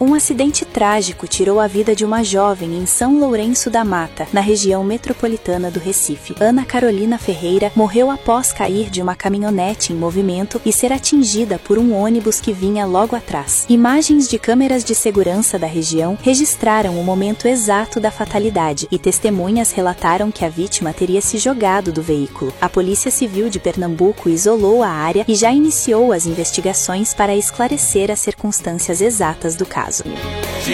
Um acidente trágico tirou a vida de uma jovem em São Lourenço da Mata, na região metropolitana do Recife. Ana Carolina Ferreira morreu após cair de uma caminhonete em movimento e ser atingida por um ônibus que vinha logo atrás. Imagens de câmeras de segurança da região registraram o momento exato da fatalidade e testemunhas relataram que a vítima teria se jogado do veículo. A Polícia Civil de Pernambuco isolou a área e já iniciou as investigações para esclarecer as circunstâncias exatas do caso.